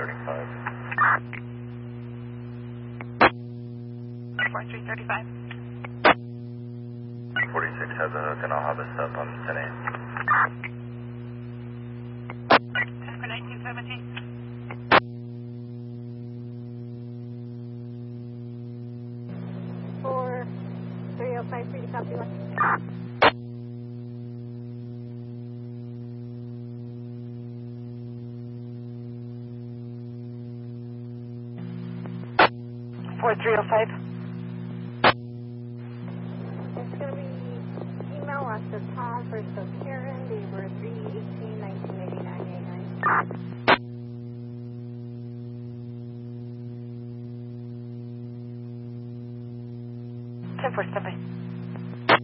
35. 4335. 46 has a hook and I'll have us up on 10 a.m. 10 for 1917. For 305, free to copy one. For 305. It's going to be email us to Tom first of Karen, date birth 3/18/1989. 10 for standby.